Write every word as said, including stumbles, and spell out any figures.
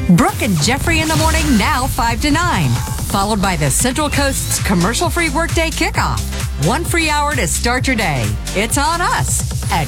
Brooke and Jeffrey in the morning, now five to nine. Followed by the Central Coast's commercial-free workday kickoff. One free hour to start your day. It's on us.